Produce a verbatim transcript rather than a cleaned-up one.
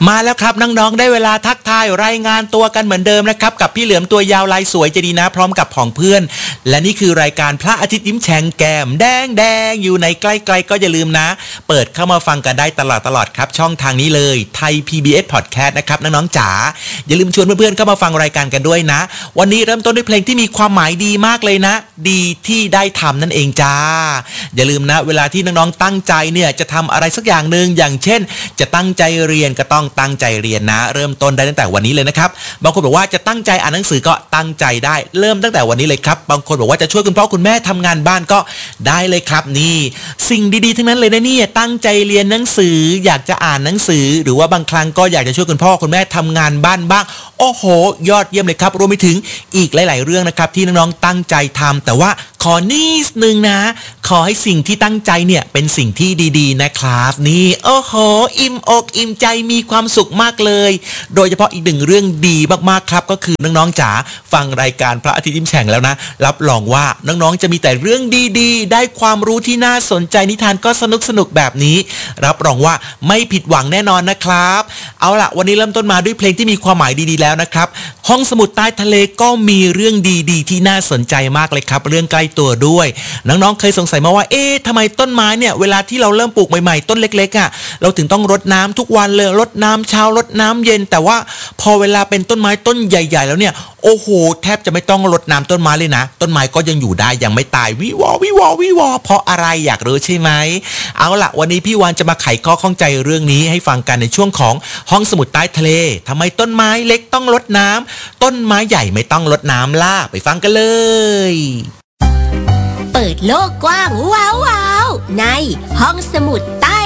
มาแล้วครับน้องๆได้เวลาทักทายรายงานตัวกันเหมือนเดิมนะครับกับพี่เหลือมตัวยาวลายสวยใจดีนะพร้อมกับผองเพื่อนและนี่คือรายการพระอาทิตย์ยิ้มแฉ่งแก้มแดงแดงอยู่ในใกล้ๆก็อย่าลืมนะเปิดเข้ามาฟังกันได้ตลอดตลอดครับช่องทางนี้เลยไทย พี บี เอส Podcast นะครับน้องๆจ๋าอย่าลืมชวนเพื่อนๆเข้ามาฟังรายการกันด้วยนะวันนี้เริ่มต้นด้วยเพลงที่มีความหมายดีมากเลยนะดีที่ได้ทำนั่นเองจ้าอย่าลืมนะเวลาที่น้องๆตั้งใจเนี่ยจะทำอะไรสักอย่างนึงอย่างเช่นจะตั้งใจเรียนก็ต้องตั้งใจเรียนนะเริ่มต้นได้ตั้งแต่วันนี้เลยนะครับบางคนบอกว่าจะตั้งใจอ่านหนังสือก็ตั้งใจได้เริ่มตั้งแต่วันนี้เลยครับบางคนบอกว่าจะช่วยคุณพ่อคุณแม่ทำงานบ้านก็ได้เลยครับนี่สิ่งดีๆทั้งนั้นเลยนะนี่ตั้งใจเรียนหนังสืออยากจะอ่านหนังสือหรือว่าบางครั้งก็อยากจะช่วยคุณพ่อคุณแม่ทำงานบ้านบ้างโอ้โหยอดเยี่ยมเลยครับรวมไปถึงอีกหลายๆเรื่องนะครับที่น้องๆตั้งใจทำแต่ว่าขอนิดนึงนะขอให้สิ่งที่ตั้งใจเนี่ยเป็นสิ่งที่ดีๆนะครับนี่โอ้โหอิ่มอกอิ่มใจมีความสุขมากเลยโดยเฉพาะอีกหนึ่งเรื่องดีมากๆครับก็คือน้องๆจ๋าฟังรายการพระอาทิตย์ยิ้มแฉ่งแล้วนะรับรองว่าน้องๆจะมีแต่เรื่องดีๆได้ความรู้ที่น่าสนใจนิทานก็สนุกๆแบบนี้รับรองว่าไม่ผิดหวังแน่นอนนะครับเอาล่ะวันนี้เริ่มต้นมาด้วยเพลงที่มีความหมายดีๆแล้วนะครับห้องสมุดใต้ทะเลก็มีเรื่องดีๆที่น่าสนใจมากเลยครับเรื่องใกล้ตัวด้วยน้องๆเคยสงสัยมาว่าเอ๊ะทำไมต้นไม้เนี่ยเวลาที่เราเริ่มปลูกใหม่ๆต้นเล็กๆอ่ะเราถึงต้องรดน้ำทุกวันเลยรดน้ำเช้ารดน้ำเย็นแต่ว่าพอเวลาเป็นต้นไม้ต้นใหญ่ๆแล้วเนี่ยโอ้โหแทบจะไม่ต้องรดน้ำต้นไม้เลยนะต้นไม้ก็ยังอยู่ได้ยังไม่ตายวิวอวิวอวิวอเพราะอะไรอยากรู้ใช่ไหมเอาล่ะวันนี้พี่วานจะมาไขข้อข้องใจเรื่องนี้ให้ฟังกันในช่วงของห้องสมุดใต้ทะเลทำไมต้นไม้เล็กต้องรดน้ำต้นไม้ใหญ่ไม่ต้องรดน้ำล่ะไปฟังกันเลยเปิดโลกกว้างว้าวๆในห้องสมุด